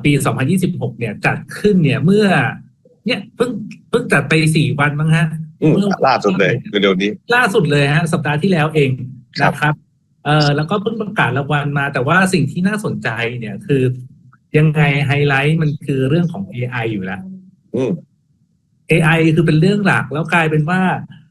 ปี2026เนี่ยจัดขึ้นเนี่ยเมื่อเนี่ยเพิ่งจัดไป4 วันมั้งฮะล่าสุดเลยเดี๋ยวนี้ล่าสุดเลยฮะสัปดาห์ที่แล้วเองนะครับแล้วก็เพิ่งประกาศรางวัลมาแต่ว่าสิ่งที่น่าสนใจเนี่ยคือยังไงไฮไลท์มันคือเรื่องของ AI อยู่แล้วAI คือเป็นเรื่องหลักแล้วกลายเป็นว่า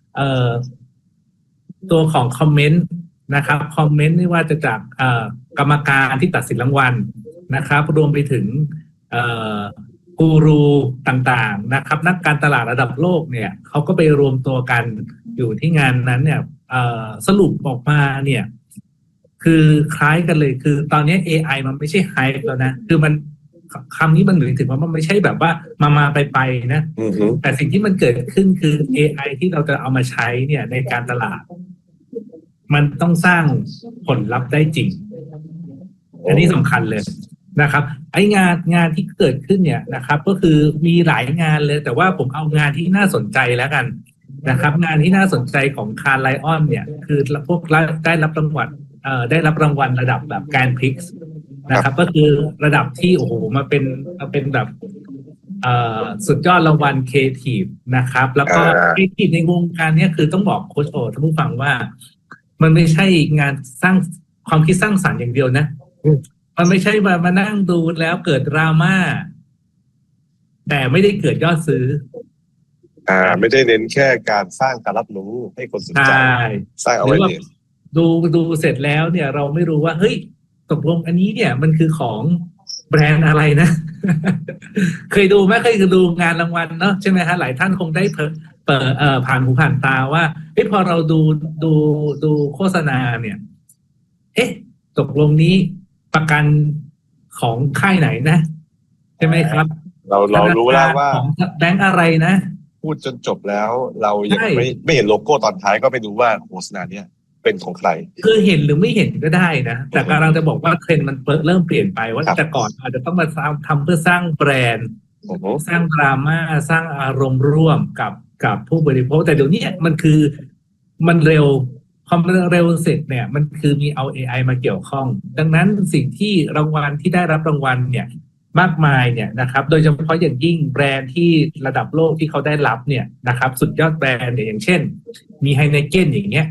ตัวของคอมเมนต์นะครับคอมเมนต์ไม่ว่าจะจากกรรมการที่ตัดสินรางวัลนะครับรวมไปถึงกูรูต่างๆนะครับนักการตลาดระดับโลกเนี่ยเขาก็ไปรวมตัวกันอยู่ที่งานนั้นเนี่ยสรุปออกมาเนี่ยคือคล้ายกันเลยคือตอนนี้ AI มันไม่ใช่ไฮป์แล้วนะคือมันคำนี้มันหมายถึงว่ามันไม่ใช่แบบว่ามาไปนะแต่สิ่งที่มันเกิดขึ้นคือ AI ที่เราจะเอามาใช้เนี่ยในการตลาดมันต้องสร้างผลลัพธ์ได้จริงอันนี้สำคัญเลยนะครับไองานที่เกิดขึ้นเนี่ยนะครับก็คือมีหลายงานเลยแต่ว่าผมเอางานที่น่าสนใจแล้วกันนะครับงานที่น่าสนใจของคาร์ไลออนเนี่ยคือพวกได้รับรางวัลระดับแบบแกรนด์พริกซ์นะครับก็คือระดับที่โอ้โหมาเป็นแบบสุดยอดรางวัลครีเอทีฟนะครับแล้วก็ครีเอทีฟในวงการนี้คือต้องบอกโค้ชโอท่านผู้ฟังว่ามันไม่ใช่งานสร้างความคิดสร้างสรรค์อย่างเดียวนะมันไม่ใช่มานั่งดูแล้วเกิดดราม่าแต่ไม่ได้เกิดยอดซื้อไม่ได้เน้นแค่การสร้างการรับรู้ให้คนสนใจสร้างเอาไว้เนี่ยดูเสร็จแล้วเนี่ยเราไม่รู้ว่าเฮ้ยตกลงอันนี้เนี่ยมันคือของแบรนด์อะไรนะ เคยดูไหมเคยดูงานรางวัลเนาะใช่ไหมฮะหลายท่านคงได้เปิดผ่านหูผ่านตาว่าเฮ้ยพอเราดูโฆษณาเนี่ยเอ๊ะตกลงนี้ประกันของค่ายไหนนะใช่ไหมครับเรารู้แล้วว่าของแบงก์อะไรนะพูดจนจบแล้วเรายังไม่เห็นโลโก้ตอนท้ายก็ไม่รู้ว่าโฆษณาเนี่ยเป็นของใครคือเห็นหรือไม่เห็นก็ได้นะแต่กำลังจะบอกว่าเทรนด์มันเริ่มเปลี่ยนไปว่าแต่ก่อนอาจจะต้องมาทำเพื่อสร้างแบรนด์สร้างดราม่าสร้างอารมณ์ร่วมกับผู้บริโภคแต่เดี๋ยวนี้มันเร็วพอมันเร็วเสร็จเนี่ยมันคือมีเอา AI มาเกี่ยวข้องดังนั้นสิ่งที่รางวัลที่ได้รับรางวัลเนี่ยมากมายเนี่ยนะครับโดยเฉพาะอย่างยิ่งแบรนด์ที่ระดับโลกที่เขาได้รับเนี่ยนะครับสุดยอดแบรนด์อย่างเช่นมีไฮเนเก้นอย่างเงี้ย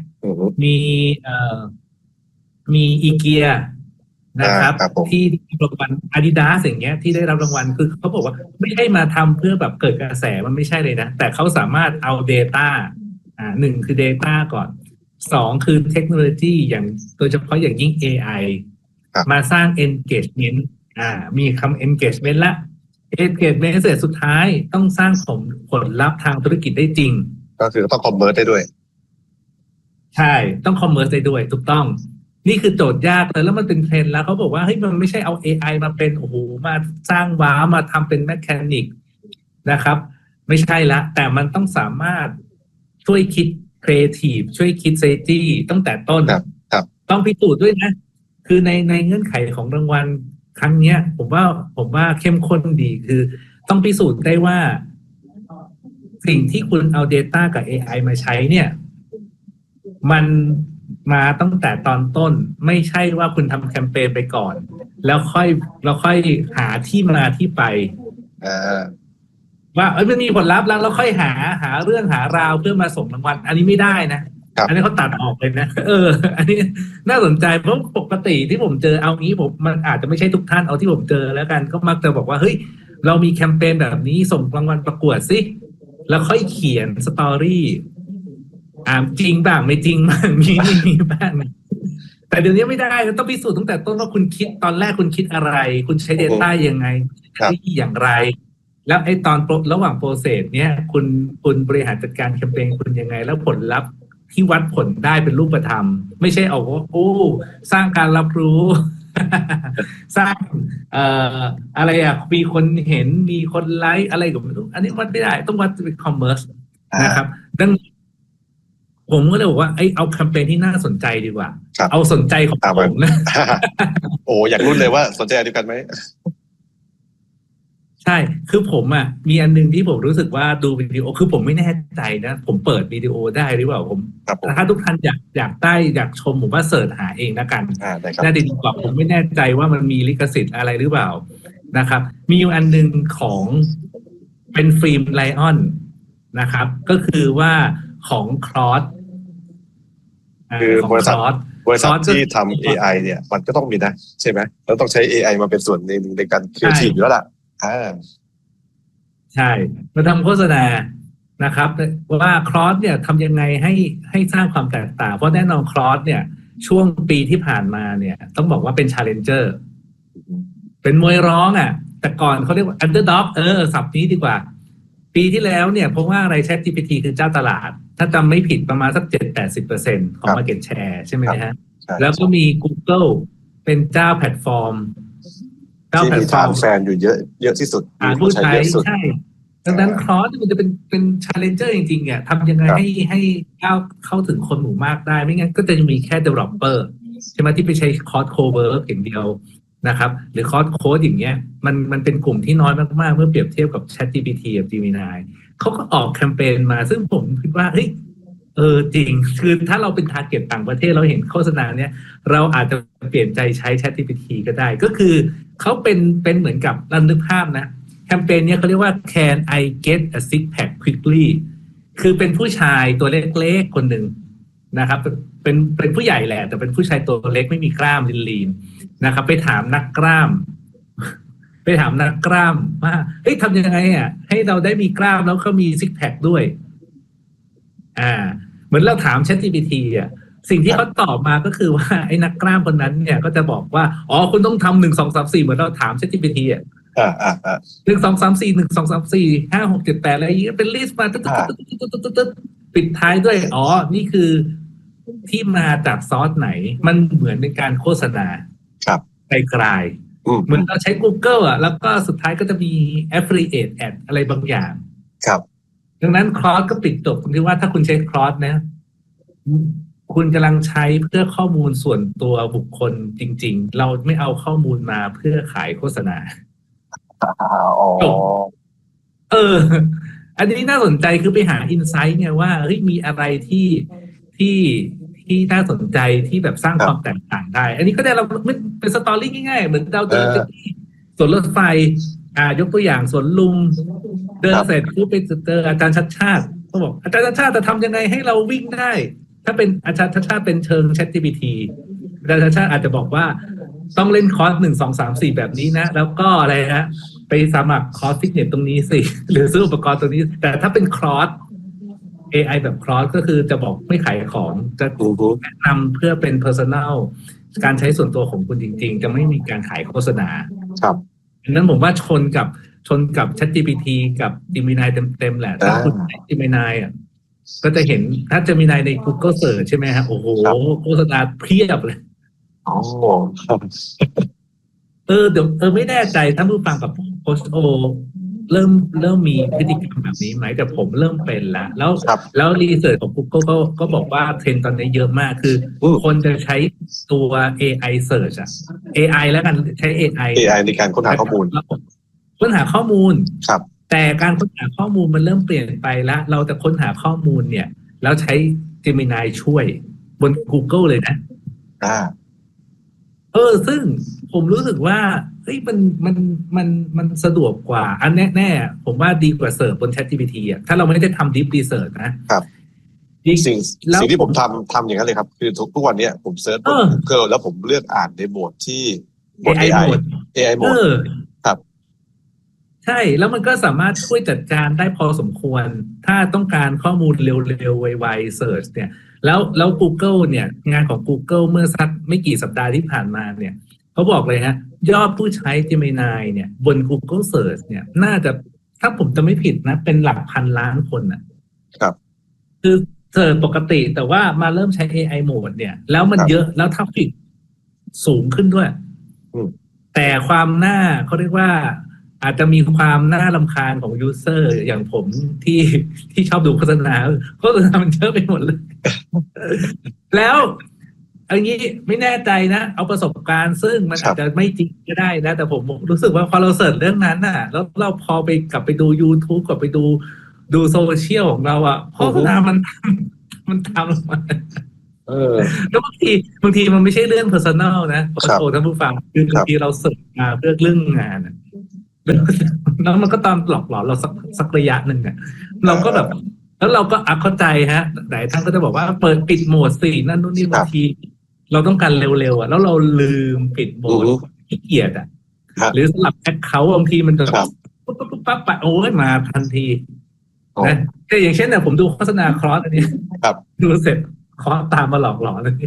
มีอีเกียนะครับที่รางวัล Adidas อย่างเงี้ยที่ได้รับรางวัลคือเขาบอกว่าไม่ได้มาทำเพื่อแบบเกิดกระแสมันไม่ใช่เลยนะแต่เขาสามารถเอา Data หนึ่งคือ Data ก่อน2คือเทคโนโลยีอย่างโดยเฉพาะอย่างยิ่ง AI มาสร้าง engagement มีคำ engagement ละ engagement เสร็จสุดท้ายต้องสร้างผลลัพธ์ทางธุรกิจได้จริงก็คือต้อง convert ได้ด้วยใช่ต้อง commerce ได้ด้วยถูกต้องนี่คือโจทย์ยากเลยแล้วมันเป็นเทรนด์แล้วเขาบอกว่าเฮ้ยมันไม่ใช่เอา AI มาเป็นโอ้โหมาสร้างว้าวมาทำเป็นแมคานิกนะครับไม่ใช่ละแต่มันต้องสามารถช่วยคิดครีเอทีฟช่วยคิดเซฟตี้ตั้งแต่ต้นต้องพิสูจน์ด้วยนะคือในเงื่อนไขของรางวัลครั้งเนี้ยผมว่าเข้มข้นดีคือต้องพิสูจน์ได้ว่าสิ่งที่คุณเอา Data กับ AI มาใช้เนี่ยมันมาตั้งแต่ตอนต้นไม่ใช่ว่าคุณทำแคมเปญไปก่อนแล้วค่อยหาที่มาที่ไปว่ามันมีผลลัพธ์แล้วค่อยหาเรื่องหาราวเพื่อมาส่งรางวัลอันนี้ไม่ได้นะอันนี้เขาตัดออกเลยนะอันนี้น่าสนใจเพราะปกติที่ผมเจอเอางี้มันอาจจะไม่ใช่ทุกท่านเอาที่ผมเจอแล้วกันก็มักจะบอกว่าเฮ้ยเรามีแคมเปญแบบนี้ส่งรางวัลประกวดสิแล้วค่อยเขียนสตอรี่จริงบ้างไม่จริงบ้างมีบ้างแต่เดี๋ยวนี้ไม่ได้ต้องพิสูจน์ตั้งแต่ต้นว่าคุณคิดตอนแรกคุณคิดอะไรคุณใช้ Data ยังไงที่อย่างไรแล้วไอ้ตอนระหว่างโปรเซสเนี้ยคุณบริหารจัดการแคมเปญคุณยังไงแล้วผลลัพธ์ที่วัดผลได้เป็นรูปธรรมไม่ใช่เอาว่าโอ้สร้างการรับรู้ สร้างอะไรมีคนเห็นมีคนไลค์อะไรก็ไม่รู้อันนี้วัดไม่ได้ต้องวัดเป็นคอมเมอร์สนะครับดังผมก็เลยบอกว่าเอาแคมเปญที่น่าสนใจดีกว่าเอาสนใจของผมนะโอ้อยากรู้เลยว่าสนใจเดียวกันไหมใช่คือผมมีอันนึงที่ผมรู้สึกว่าดูวิดีโอคือผมไม่แน่ใจนะผมเปิดวิดีโอได้หรือเปล่าผมถ้าทุกท่านอยากชมผมว่าเสิร์ชหาเองนะกันน่าจะดีกว่าผมไม่แน่ใจว่ามันมีลิขสิทธิ์อะไรหรือเปล่านะครับมีอยู่อันหนึ่งของเป็นฟิล์มไลออนนะครับก็คือว่าของครอสคือบริษัทครอสที่ทำ AI เนี่ยมันก็ต้องมีนะใช่ไหมแล้วต้องใช้ AI มาเป็นส่วนหนึ่งในการครีเอทีฟอยู่แล้วล่ะใช่มาทำโฆษณานะครับว่าครอสเนี่ยทำยังไงให้สร้างความแตกต่างเพราะแน่นอนครอสเนี่ยช่วงปีที่ผ่านมาเนี่ยต้องบอกว่าเป็น challenger เป็นมวยร้องอ่ะแต่ก่อนเขาเรียกว่า underdog ศัพท์นี้ดีกว่าปีที่แล้วเนี่ยเพราะว่าอะไร ChatGPT คือเจ้าตลาดถ้าจำไม่ผิดประมาณสัก 7-80% ของ market share ใช่ไหมฮะแล้วก็มี Google เป็นเจ้าแพลตฟอร์มที่มีฐานแฟนอยู่เยอะที่สุดผู้ใช้ใช่ดังนั้นครอสมันจะเป็น challenger จริงๆอ่ะทำยังไงให้เข้าถึงคนหมู่มากได้ไม่งั้นก็จะมีแค่ developer ใช่ไหมที่ไปใช้คอร์สโคเวิร์กอย่างเดียวนะครับหรือคอร์สโค้ดอย่างเงี้ยมันเป็นกลุ่มที่น้อยมากๆเมื่อเปรียบเทียบกับ ChatGPT กับ Gemini เขาก็ออกแคมเปญมาซึ่งผมคิดว่าเฮ้ยจริงคือถ้าเราเป็นทาร์เก็ตต่างประเทศเราเห็นโฆษณาเนี้ยเราอาจจะเปลี่ยนใจใช้ ChatGPT ก็ได้ก็คือเขาเป็นเหมือนกับเรานึกภาพนะแคมเปญเนี้ยเขาเรียกว่า Can I get a six pack quickly คือเป็นผู้ชายตัวเล็กๆคนหนึ่งนะครับเป็นผู้ใหญ่แหละแต่เป็นผู้ชายตัวเล็กไม่มีกล้ามลีนๆนะครับไปถามนักกล้ามว่าเฮ้ยทำยังไงอ่ะให้เราได้มีกล้ามแล้วก็มีซิกแพคด้วยเหมือนเราถาม ChatGPT อ่ะสิ่งที่เขาตอบมาก็คือว่าไอ้นักกล้ามคนนั้นเนี่ยก็จะบอกว่าอ๋อคุณต้องทำ1 2 3 4เหมือนเราถาม ChatGPT อ่ะ1 2 3 4 1 2 3 4 5 6 7 8อะไรอย่างเงี้ยเป็นลิสต์มาตึ๊ดปิดท้ายด้วยอ๋อนี่คือที่มาจากซอสไหนมันเหมือนเป็นการโฆษณาไกลๆเหมือนเราใช้ Google อ่ะแล้วก็สุดท้ายก็จะมี affiliate ad อะไรบางอย่างครับดังนั้นครอสก็ปิดจบตรงที่ว่าถ้าคุณใช้ครอสนะคุณกำลังใช้เพื่อข้อมูลส่วนตัวบุคคลจริงๆเราไม่เอาข้อมูลมาเพื่อขายโฆษณาจบอันนี้น่าสนใจคือไปหาอินไซต์ไงว่าเฮ้ยมีอะไรที่น่าสนใจที่แบบสร้างความแตกต่างได้อันนี้ก็ได้เราเป็นสตอรี่ง่ายๆเหมือนเราเดินไปที่สวนรถไฟยกตัวอย่างสวนลุมเดินเสร็จปุ๊บไปเจออาจารย์ชัดชาติเขาบอกอาจารย์ชัดชาติจะทำยังไงให้เราวิ่งได้ถ้าเป็นอาจารย์ชัดชาติเป็นเชิง ChatGPT อาจารย์ชัดชาติอาจจะบอกว่าต้องเล่นคอร์ส1 2 3 4แบบนี้นะแล้วก็อะไรนะไปสมัครคอร์สฟิตเนสตรงนี้สิหรือซื้ออุปกรณ์ตรงนี้แต่ถ้าเป็นครอส AI แบบครอสก็คือจะบอกไม่ขายของจะแนะนำเพื่อเป็น personal การใช้ส่วนตัวของคุณจริงๆจะไม่มีการขายโฆษณาครับดังนั้นผมว่าชนกับ ChatGPT กับ Gemini เต็มๆแหละถ้าคุณใช้ Gemini อ่ะก็จะเห็นถ้า Gemini ใน Google Search ใช่ไหมฮะโอ้โหโฆษณาเพียบเลยเดี๋ยวไม่แน่ใจท่านผู้ฟังกับโค้ชโอเริ่มมีพฤติกรรมแบบนี้ไหมแต่ผมเริ่มเป็นแล้วรีเสิร์ชของ Google ก็บอกว่าเทรนด์ตอนนี้เยอะมากคือคนจะใช้ตัว AI Search อ่ะ AI แล้วกันใช้ AI ในการค้นหาข้อมูลครับแต่การค้นหาข้อมูลมันเริ่มเปลี่ยนไปแล้วเราจะค้นหาข้อมูลเนี่ยแล้วใช้ Gemini ช่วยบน Google เลยนะซึ่งผมรู้สึกว่าเฮ้ยมันสะดวกกว่าอันแน่ๆผมว่าดีกว่าเสิร์ชบน ChatGPT อ่ะถ้าเราไม่ได้ทำ Deep Research นะครับสิ่งที่ผมทำอย่างนั้นเลยครับคือทุกวันนี้ผมเสิร์ชบน Google แล้วผมเลือกอ่านในโหมดที่โหมด AI โหมดครับใช่แล้วมันก็สามารถช่วยจัดการได้พอสมควรถ้าต้องการข้อมูลเร็วๆไวๆ Search เนี่ยแล้ว Google เนี่ยงานของ Google เมื่อสักไม่กี่สัปดาห์ที่ผ่านมาเนี่ยเขาบอกเลยฮะยอดผู้ใช้ Gemini เนี่ยบน Google Search เนี่ยน่าจะถ้าผมจะไม่ผิดนะเป็นหลักพันล้านคนน่ะครับคือเสิร์ชปกติแต่ว่ามาเริ่มใช้ AI โหมดเนี่ยแล้วมันเยอะแล้วทราฟฟิกสูงขึ้นด้วยแต่ความน่าเขาเรียกว่าอาจจะมีความน่ารำคาญของยูเซอร์อย่างผมที่ชอบดูโฆษณามันเยอะไปหมดเลย แล้วอันนี้ไม่แน่ใจนะเอาประสบการณ์ซึ่งมันอาจจะไม่จริงก็ได้นะแต่ผมรู้สึกว่าพอเราเสิร์ชเรื่องนั้นน่ะแล้วเราพอไปกลับไปดู YouTube กลับไปดูโซเชียลของเราอ่ะโฆษณามันทำมาแล้วบางทีมันไม่ใช่เรื่อง personal นะขอโทษท่านผู้ฟังคือบางทีเราเสิร์ชมาเพื่อเรื่องงานแล้วมันก็ตามหลอกหลอนเราสักระยะหนึ่งเนี่ยเราก็แบบแล้วเราก็เข้าใจฮะหลายท่านก็จะบอกว่าเปิดปิดโหมดสินั่นนู่นนี่บางทีเราต้องการเร็วๆแล้วเราลืมปิดโหมดขี้เกียจหรือสลับแอคเคาท์บางทีมันจะปั๊บไปโอ้ยมาทันทีนะก็อย่างเช่นเนี่ยผมดูโฆษณาครอสอันนี้ดูเสร็จครอสตามมาหลอกหลอนเลย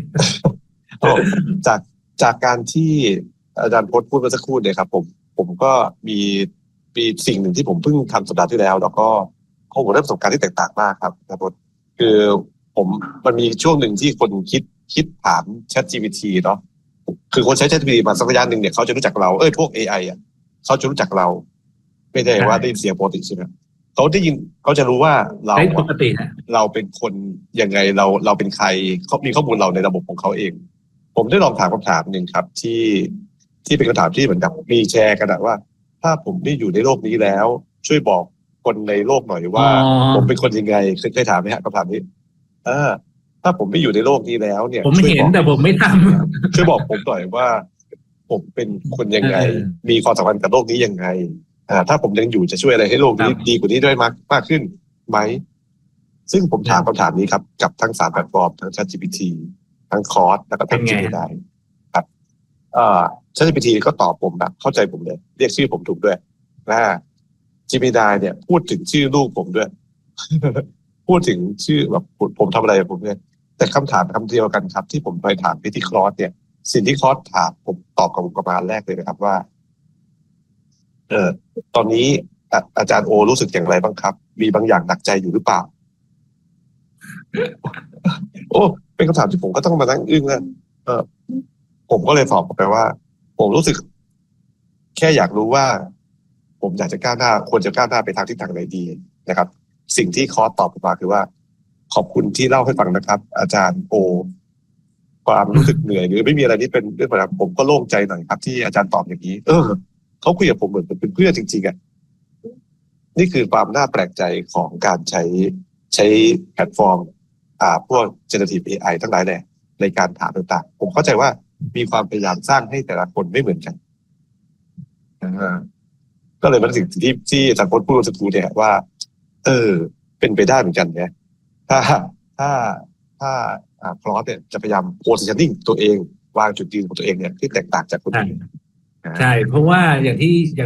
จากการที่อาจารย์พจน์พูดเมื่อสักครู่เนี่ยครับผมก็มีสิ่งหนึ่งที่ผมเพิ่งทำสัปดาห์ที่แล้วแล้วก็ผมได้ประสบการณ์ที่แตกต่างมากครับอาจารย์พจน์คือมันมีช่วงหนึ่งที่คนคิดถาม ChatGPT เนาะคือคนใช้ ChatGPT มาสักระยะหนึ่งเนี่ยเขาจะรู้จักเราพวก AI อ่ะเขาจะรู้จักเราไม่ได้ว่าได้ยินเสียงปกติใช่ไหมเขาจะรู้ว่าเราเป็นคนยังไงเราเป็นใครเขามีข้อมูลเราในระบบของเขาเองผมได้ลองถามคำถามหนึ่งครับที่เป็นคำถามที่เหมือนกับมีแชร์กันว่าถ้าผมไม่อยู่ในโลกนี้แล้วช่วยบอกคนในโลกหน่อยว่าผมเป็นคนยังไงเคยถามไหมฮะคำถามนี้ถ้าผมไม่อยู่ในโลกนี้แล้วเนี่ยผมเห็นแต่ผมไม่ทำช่วยบอกผมหน่อยว่าผมเป็นคนยังไงมีความสัมพันธ์กับโลกนี้ยังไงถ้าผมยังอยู่จะช่วยอะไรให้โลกนี้ดีกว่านี้ด้วยมากขึ้นไหมซึ่งผมถามคำถามนี้ครับกับทั้ง3แพลตฟอร์มทั้ง ChatGPT ทั้ง Claude แล้วก็ทั้ง Gemini ครับChatGPT ก็ตอบผมแบบเข้าใจผมเลยเรียกชื่อผมถูกด้วยGemini เนี่ยพูดถึงชื่อลูกผมด้วย พูดถึงชื่อแบบผมทำอะไรผมเนี่ยแต่คำถามคำเดียวกันครับที่ผมไปถามที่Claudeเนี่ยสิ่งที่Claudeถามผมตอบกับผมประมาณแรกเลยนะครับว่าตอนนี้อาจารย์โอรู้สึกอย่างไรบ้างครับมีบางอย่างหนักใจอยู่หรือเปล่าโอ้เป็นคำถามที่ผมก็ต้องมานั่งอึ้งแล้วผมก็เลยตอบไปว่าผมรู้สึกแค่อยากรู้ว่าผมอยากจะก้าวหน้าควรจะก้าวหน้าไปทางทิศทางไหนดีนะครับสิ่งที่คอร์สตอบมาคือว่าขอบคุณที่เล่าให้ฟังนะครับอาจารย์โอความรู้สึกเหนื่อยหรือไม่มีอะไรที่เป็นเรื่องปัญหาผมก็โล่งใจหน่อยครับที่อาจารย์ตอบอย่างนี้เขาคุยกับผมเหมือนเป็นเพื่อนจริงๆนี่คือความน่าแปลกใจของการใช้แพลตฟอร์มพวก generative AI ทั้งหลายแหละในการถามต่างๆผมเข้าใจว่ามีความพยายามสร้างให้แต่ละคนไม่เหมือนกันก็เลยเป็นสิ่งที่อาจารย์พจน์พูดสักครู่เนี่ยว่าเป็นไปได้เหมือนกันเนี่ยถ้าคลอสเนี่ยจะพยายาม positioning ตัวเองวางจุดยืนของตัวเองเนี่ยที่แตกต่างจากคนอื่นใช่เพราะว่าอย่าง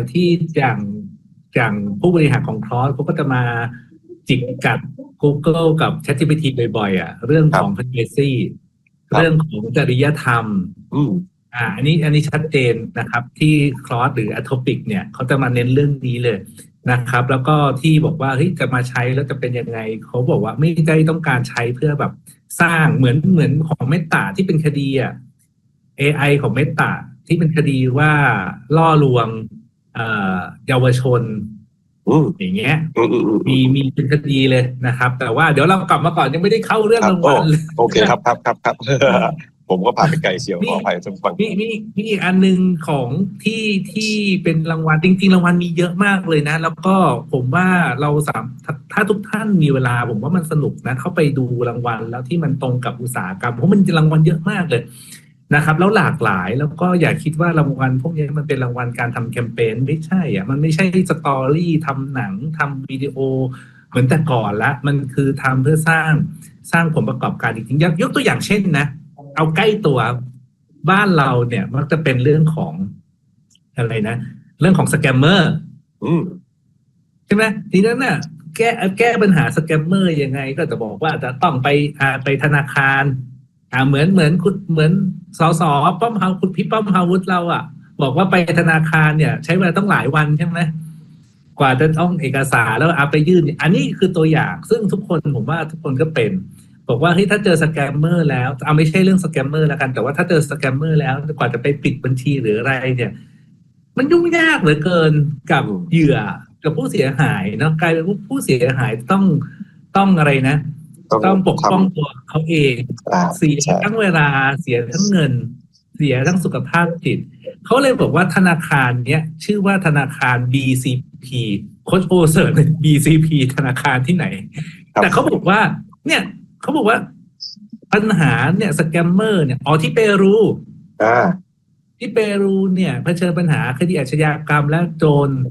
ผู้บริหารของคลอสเขาก็จะมาจิกกัด Google กับ ChatGPT บ่อยๆเรื่องของ privacy เรื่องของจริยธรรมอันนี้ชัดเจนนะครับที่คลอสหรือ Atopic เนี่ยเขาจะมาเน้นเรื่องนี้เลยนะครับแล้วก็ที่บอกว่าเฮ้ยจะมาใช้แล้วจะเป็นยังไงเขาบอกว่าไม่ได้ต้องการใช้เพื่อแบบสร้างเหมือนของเมตาที่เป็นคดีAI ของเมตาที่เป็นคดีว่าล่อลวงเยาวชนอย่างเงี้ยมีเป็นคดีเลยนะครับแต่ว่าเดี๋ยวเรากลับมาก่อนยังไม่ได้เข้าเรื่องรางวัลเลยโอเคครับผมก็ผ่านไปไกลเชียวขออภัยทุกคนมีอีกอันนึงของที่เป็นรางวัลจริงๆรางวัลมีเยอะมากเลยนะแล้วก็ผมว่าเราถ้าทุกท่านมีเวลาผมว่ามันสนุกนะเข้าไปดูรางวัลแล้วที่มันตรงกับอุตสาหกรรมเพราะมันรางวัลเยอะมากเลยนะครับแล้วหลากหลายแล้วก็อย่าคิดว่ารางวัลพวกนี้มันเป็นรางวัลการทำแคมเปญไม่ใช่มันไม่ใช่สตอรี่ทำหนังทำวิดีโอเหมือนแต่ก่อนละมันคือทำเพื่อสร้างผลประกอบการจริงๆยกตัวอย่างเช่นนะเอาใกล้ตัวบ้านเราเนี่ยมักจะเป็นเรื่องของอะไรนะเรื่องของสแกมเมอร์ใช่ไหมทีนั้นน่ะแก้ปัญหาสแกมเมอร์ยังไงก็จะบอกว่าจะต้องไปธนาคารเหมือนสสป้อมเฮาคุณพี่ป้อมเฮาวุฒิเราบอกว่าไปธนาคารเนี่ยใช้เวลาต้องหลายวันใช่ไหมกว่าจะต้องเอกสารแล้วไปยื่นอันนี้คือตัวอย่างซึ่งทุกคนผมว่าทุกคนก็เป็นบอกว่าเฮ้ยถ้าเจอสแกมเมอร์แล้วไม่ใช่เรื่องสแกมเมอร์แล้วกันแต่ว่าถ้าเจอสแกมเมอร์แล้วกว่าจะไปปิดบัญชีหรืออะไรเนี่ยมันยุ่งยากเหลือเกินกับเหยื่อกับผู้เสียหายเนาะกลายเป็นผู้เสียหายต้องอะไรนะต้องปกป้องตัวเขาเองเสียทั้งเวลาเสียทั้งเงินเสียทั้งสุขภาพจิตเขาเลยบอกว่าธนาคารเนี้ยชื่อว่าธนาคาร BCP โค้ชโอเสิร์ช BCP ธนาคารที่ไหนแต่เขาบอกว่าเนี่ยเขาบอกว่าปัญหาเนี่ยสแกมเมอร์เนี่ยที่เปรูที่เปรูเนี่ยเผชิญปัญหาคดีอาชญากรรมและโจร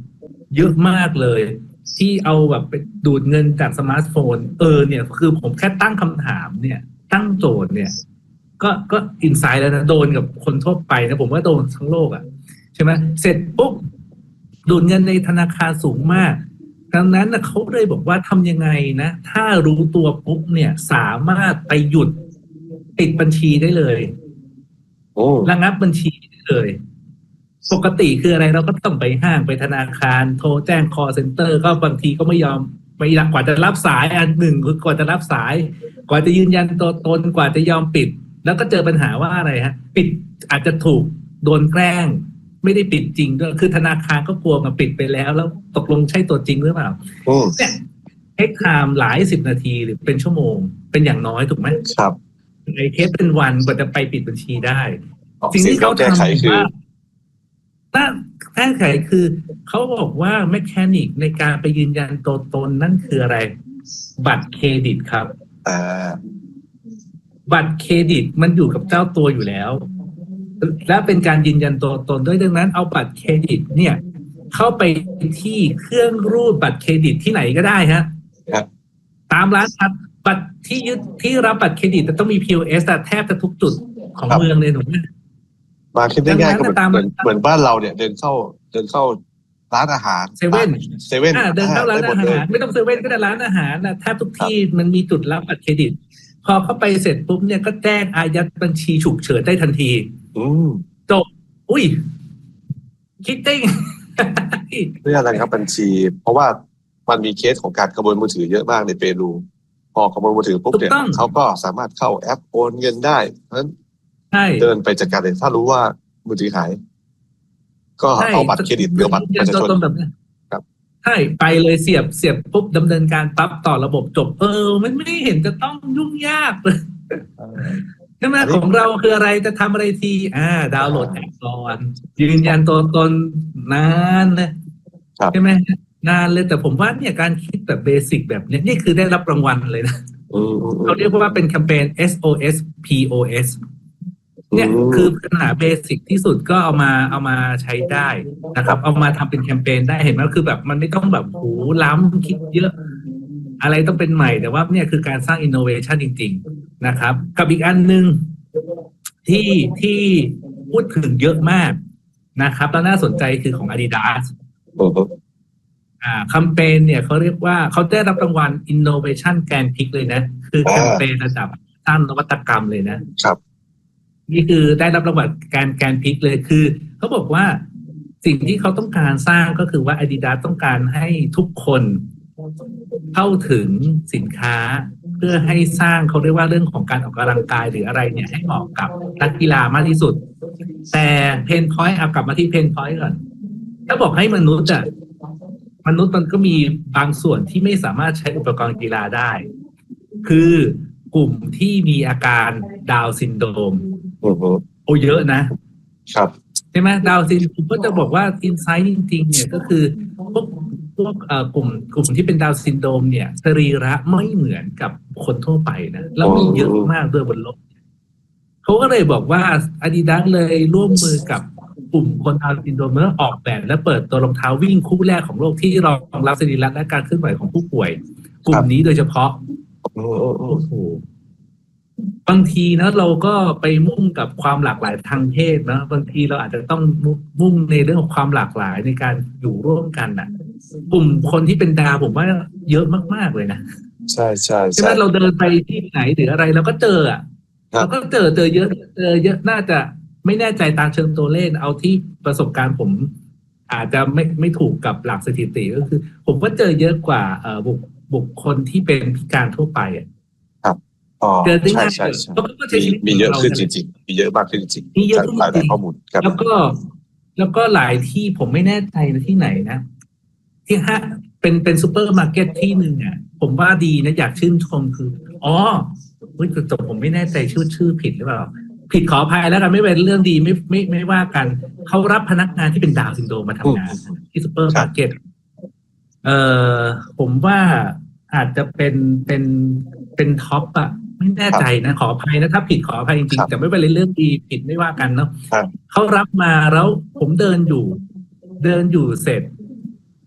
เยอะมากเลย ที่เอาแบบไปดูดเงินจากสมาร์ทโฟนเนี่ยคือผมแค่ตั้งคำถามเนี่ย ตั้งโจทย์เนี่ย ก็อินไซด์แล้วนะโดนกับคนทั่วไปนะผมว่าโดนทั้งโลกอ่ะใช่ไหมเสร็จปุ๊บดูดเงินในธนาคารสูงมากดังนั้นนะเขาเลยบอกว่าทำยังไงนะถ้ารู้ตัวปุ๊บเนี่ยสามารถไปหยุดปิดบัญชีได้เลยระงับบัญชีได้เลยปกติคืออะไรเราก็ต้องไปห้างไปธนาคารโทรแจ้ง call center ก็บางทีก็ไม่ยอมไม่กว่าจะรับสายอันหนึ่งคือกว่าจะรับสายกว่าจะยืนยันตัวตนกว่าจะยอมปิดแล้วก็เจอปัญหาว่าอะไรฮะปิดอาจจะถูกโดนแกล้งไม่ได้ปิดจริงด้วยคือธนาคารก็กลัวมาปิดไปแล้วตกลงใช่ตัวจริงหรือเปล่าเนี่ยเทคไทม์หลาย10 นาทีหรือเป็นชั่วโมงเป็นอย่างน้อยถูกไหมครับไอ้เคสเป็นวันกว่าจะไปปิดบัญชีได้สิ่งที่เขาทำว่าแก้ไขคือเขาบอกว่าแมคานิกในการไปยืนยันตัวตนนั่นคืออะไรบัตรเครดิตครับบัตรเครดิตมันอยู่กับเจ้าตัวอยู่แล้วและเป็นการยืนยันตัวตนด้วยดังนั้นเอาบัตรเครดิตเนี่ยเข้าไปที่เครื่องรูดบัตรเครดิตที่ไหนก็ได้ฮะตามร้านบัตรที่รับบัตรเครดิตจะต้องมี POS แทบจะทุกจุดของเมืองเลยหนูมาคิดได้ง่ายก็เหมือนบ้านเราเนี่ยเดินเข้าร้านอาหารเซเว่นเดินเข้าร้านอาหารไม่ต้องเซเว่นก็ได้ร้านอาหารนะแทบทุกที่มันมีจุดรับบัตรเครดิตพอเข้าไปเสร็จปุ๊บเนี่ยก็แจ้งอายัดบัญชีฉุกเฉินได้ทันทีจบอุ้ยคิดได้เรื่องอะไรครับบัญชีเพราะว่ามันมีเคสของการขโมยมือถือเยอะมากในเปรูพอขโมยมือถือปุ๊บเนี่ยเขาก็สามารถเข้าแอปโอนเงินได้เพราะฉะนั้นเดินไปจัดการเลยถ้ารู้ว่ามือถือหายก็เอาบัตรเครดิตหรือบัตรประชาชนครับใช่ไปเลยเสียบปุ๊บดำเนินการปั๊บต่อระบบจบมันไม่เห็นจะต้องยุ่งยากเลยใช่ไหมของเราคืออะไรจะทำอะไรทีดาวน์โหลดแอปก่อนยืนยันตัวตนนานเลยใช่ไหมนานเลยแต่ผมว่าเนี่ยการคิดแบบเบสิกแบบนี้นี่คือได้รับรางวัลเลยนะเขาเรียกว่าเป็นแคมเปญ SOS POS เนี่ยคือปัญหาเบสิกที่สุดก็เอามาใช้ได้นะครับเอามาทำเป็นแคมเปญได้เห็นไหมคือแบบมันไม่ต้องแบบโหล้ำคิดเยอะอะไรต้องเป็นใหม่แต่ว่าเนี่ยคือการสร้างอินโนเวชันจริงๆนะครับกับอีกอันหนึ่งที่พูดถึงเยอะมากนะครับแล้วน่าสนใจคือของ Adidas แคมเปญเนี่ยเขาเรียกว่าเขาได้รับรางวัล Innovation Grand Prix เลยนะคือแคมเปญระดับสร้างนวัตกรรมเลยนะครับนี่คือได้รับรางวัลการพลิกเลยคือเขาบอกว่าสิ่งที่เขาต้องการสร้างก็คือว่า Adidas ต้องการให้ทุกคนเข้าถึงสินค้าเพื่อให้สร้างเขาเรียกว่าเรื่องของการออกกำลังกายหรืออะไรเนี่ยให้เหมาะกับนักกีฬามากที่สุดแต่เพนพอยต์เอากลับมาที่เพนพอยต์ก่อนถ้าบอกให้มนุษย์มันก็มีบางส่วนที่ไม่สามารถใช้อุปกรณ์กีฬาได้คือกลุ่มที่มีอาการดาวน์ซินโดรมเยอะนะครับใช่ไหมดาวน์ซินผมก็จะบอกว่าอินไซต์จริงๆเนี่ยก็คือพวกกลุ่มที่เป็นดาวน์ซินโดรมเนี่ยสรีระไม่เหมือนกับคนทั่วไปนะแล้วมีเยอะมากด้วยบนโลกเขาก็เลยบอกว่า Adidas เลยร่วมมือกับกลุ่มคนดาวน์ซินโดรมเมื่อออกแบบและเปิดตัวรองเท้าวิ่งคู่แรกของโลกที่รองรับสรีระและการเคลื่อนไหวของผู้ป่วยกลุ่มนี้โดยเฉพาะบางทีนะเราก็ไปมุ่งกับความหลากหลายทางเพศนะบางทีเราอาจจะต้องมุ่งในเรื่องของความหลากหลายในการอยู่ร่วมกันน่ะกลุ่มคนที่เป็นดาวผมว่าเยอะมากๆเลยนะใช่ใช่ใช่ไหมเราเดินไปที่ไหนหรืออะไรเราก็เจอเราก็เจอเยอะน่าจะไม่แน่ใจตามเชิงตัวเลขเอาที่ประสบการณ์ผมอาจจะไม่ถูกกับหลักสถิติก็คือผมก็เจอเยอะกว่าบุคคลที่เป็นพิการทั่วไปเจอได้ง่ายมีเยอะขึ้นจริงๆมีเยอะมากขึ้นจริงมีเยอะขึ้นหลายข้อมูลแล้วก็หลายที่ผมไม่แน่ใจนะที่ไหนนะที่เป็นซูเปอร์มาร์เก็ตที่หนึ่งผมว่าดีนะอยากชื่นชมคือแต่ผมไม่แน่ใจชื่อผิดหรือเปล่าผิดขออภัยแล้วกันไม่เป็นเรื่องดีไม่ว่ากันเขารับพนักงานที่เป็นดาวน์ซินโดรมมาทำงานที่ซูเปอร์มาร์เก็ตผมว่าอาจจะเป็นท็อปไม่แน่ใจนะขออภัยนะถ้าผิดขออภัยจริงๆแต่ไม่เป็นเรื่องดีผิดไม่ว่ากันเนาะเขารับมาแล้วผมเดินอยู่เสร็จ